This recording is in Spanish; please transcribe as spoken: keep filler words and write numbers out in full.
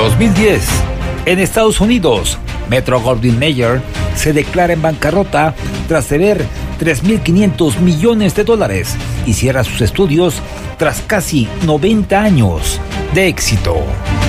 dos mil diez, en Estados Unidos, Metro-Goldwyn-Mayer se declara en bancarrota tras deber tres mil quinientos millones de dólares y cierra sus estudios tras casi noventa años de éxito.